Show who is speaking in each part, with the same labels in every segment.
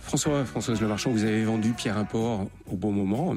Speaker 1: Françoise Lemarchand, vous avez vendu Pierre Import au bon moment, en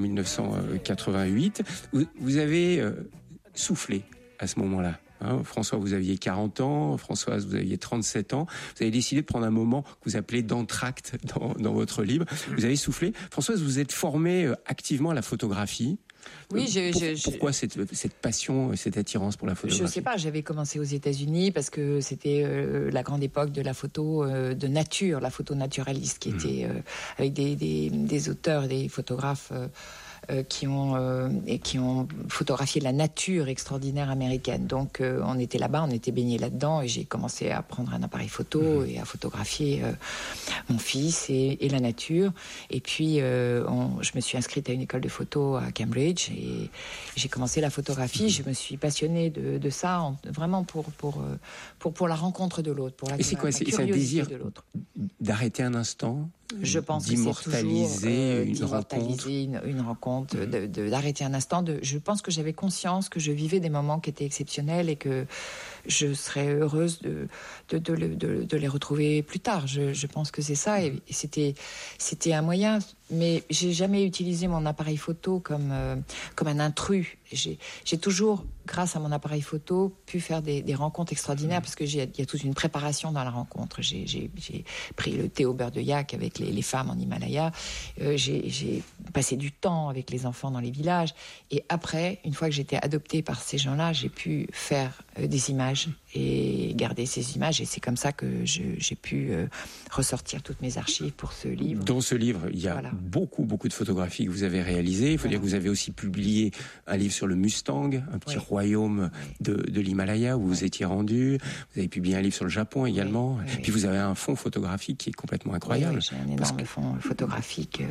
Speaker 1: 1988. Vous avez soufflé à ce moment-là. François, vous aviez 40 ans, Françoise, vous aviez 37 ans. Vous avez décidé de prendre un moment que vous appelez d'entracte dans votre livre. Vous avez soufflé. Françoise, vous êtes formée activement à la photographie.
Speaker 2: Oui,
Speaker 1: pourquoi cette passion, cette attirance pour la photographie?
Speaker 2: Je sais pas, j'avais commencé aux États-Unis parce que c'était la grande époque de la photo de nature, la photo naturaliste qui était avec des auteurs, des photographes qui ont photographié la nature extraordinaire américaine. Donc on était là-bas, on était baigné là-dedans et j'ai commencé à prendre un appareil photo et à photographier mon fils et la nature. Et puis je me suis inscrite à une école de photo à Cambridge et j'ai commencé la photographie. Je me suis passionnée de ça, vraiment pour la rencontre de l'autre, pour la
Speaker 1: et c'est quoi, c'est un désir
Speaker 2: de l'autre.
Speaker 1: D'arrêter un instant,
Speaker 2: je pense
Speaker 1: d'immortaliser
Speaker 2: une rencontre, d'arrêter un instant. Je pense que j'avais conscience que je vivais des moments qui étaient exceptionnels et que je serais heureuse de les retrouver plus tard. Je pense que c'est ça. Et c'était un moyen, mais j'ai jamais utilisé mon appareil photo comme un intrus. J'ai toujours, grâce à mon appareil photo, pu faire des rencontres extraordinaires parce que il y a toute une préparation dans la rencontre. J'ai pris le thé au beurre de yak avec les femmes en Himalaya. J'ai passé du temps avec les enfants dans les villages. Et après, une fois que j'étais adoptée par ces gens-là, j'ai pu faire des images et garder ces images. Et c'est comme ça que j'ai pu ressortir toutes mes archives pour ce livre.
Speaker 1: Dans ce livre, il y a beaucoup de photographies que vous avez réalisées. Il faut dire que vous avez aussi publié un livre sur le Mustang, un petit royaume de l'Himalaya où vous étiez rendu. Vous avez publié un livre sur le Japon également. Puis vous avez un fonds photographique qui est complètement incroyable.
Speaker 2: Oui, j'ai un énorme fonds photographique.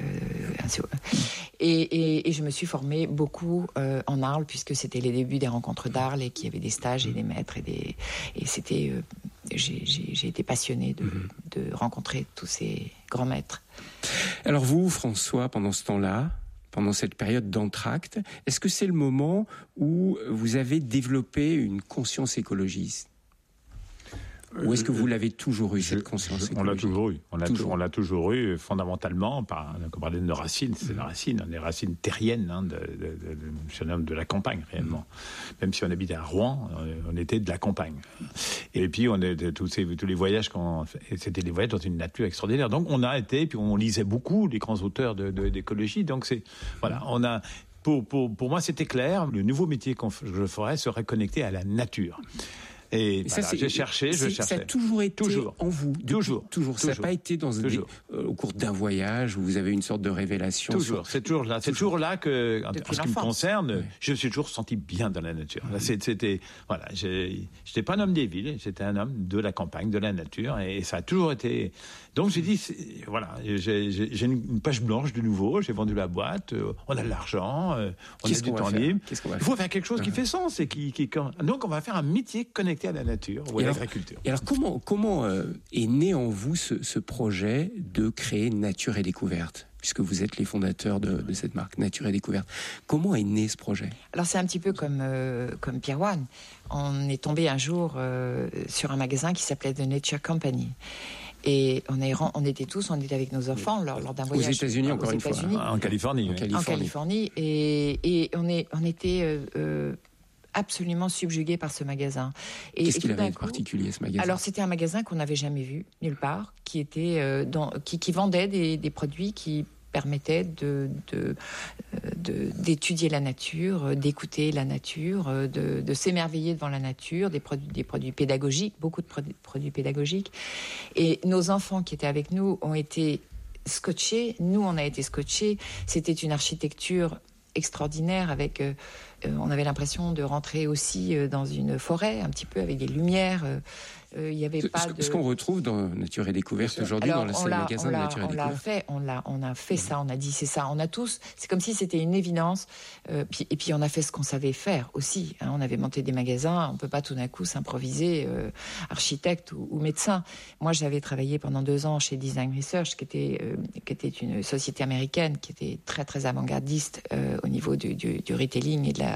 Speaker 2: Et je me suis formée beaucoup en Arles, puisque c'était les débuts des rencontres d'Arles et qu'il y avait des stages et des maîtres et c'était j'ai été passionnée de rencontrer tous ces grands maîtres.
Speaker 1: Alors vous, François, pendant ce temps-là, pendant cette période d'entracte, est-ce que c'est le moment où vous avez développé une conscience écologiste ? Ou est-ce que vous l'avez toujours eu, cette conscience écologique ?
Speaker 3: On l'a toujours eu. On l'a toujours eu, fondamentalement, on parlait de nos racines, c'est la racine, des racines terriennes, je suis un homme de la campagne, réellement. Même si on habitait à Rouen, on était de la campagne. Et puis, tous les voyages c'était des voyages dans une nature extraordinaire. Donc, on a été, puis on lisait beaucoup les grands auteurs d'écologie. Donc, pour moi, c'était clair. Le nouveau métier que je ferais serait connecté à la nature. Et voilà, j'ai cherché.
Speaker 1: Ça a toujours été en vous. Toujours. Ça n'a pas été au cours d'un voyage où vous avez une sorte de révélation.
Speaker 3: Toujours. C'est toujours là. C'est toujours là que, en ce qui me concerne, je me suis toujours senti bien dans la nature. J'étais pas un homme des villes, j'étais un homme de la campagne, de la nature, et ça a toujours été. Donc j'ai dit, j'ai une page blanche de nouveau. J'ai vendu la boîte. On a de l'argent. On a du temps libre. Il faut faire quelque chose qui fait sens et donc on va faire un métier connecté à la nature ou à l'agriculture.
Speaker 1: Et alors comment est né en vous ce projet de créer Nature et Découverte, puisque vous êtes les fondateurs de cette marque Nature et Découverte? Comment est né ce projet?
Speaker 2: Alors c'est un petit peu comme Pierre One. On est tombé un jour sur un magasin qui s'appelait The Nature Company. Et on était avec nos enfants lors d'un voyage
Speaker 1: aux États-Unis, encore une fois,
Speaker 3: en Californie.
Speaker 2: En Californie, et on était absolument subjugué par ce magasin.
Speaker 1: Qu'est-ce qu'il avait de particulier, ce magasin?
Speaker 2: Alors, c'était un magasin qu'on n'avait jamais vu nulle part, qui était qui vendait des produits qui permettaient d'étudier la nature, d'écouter la nature, de s'émerveiller devant la nature, des produits pédagogiques, beaucoup de produits pédagogiques. Et nos enfants qui étaient avec nous ont été scotchés. Nous, on a été scotchés. C'était une architecture extraordinaire avec on avait l'impression de rentrer aussi dans une forêt un petit peu avec des lumières. Il y avait pas
Speaker 1: ce qu'on retrouve dans Nature et Découverte aujourd'hui dans le magasin de Nature et Découverte.
Speaker 2: On a fait ça, on a dit c'est ça, on a tous, c'est comme si c'était une évidence. Et puis on a fait ce qu'on savait faire aussi. On avait monté des magasins, on peut pas tout d'un coup s'improviser architecte ou médecin. Moi j'avais travaillé pendant 2 ans chez Design Research, qui était une société américaine qui était très très avant-gardiste au niveau du retailing et de